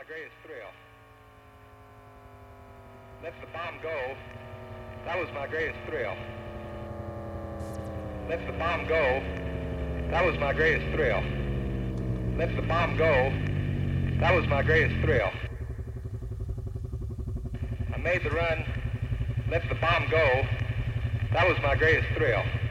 greatest thrill. Let the bomb go. That was my greatest thrill. Let the bomb go. That was my greatest thrill. Let the bomb go. That was my greatest thrill. I made the run. Let the bomb go. That was my greatest thrill.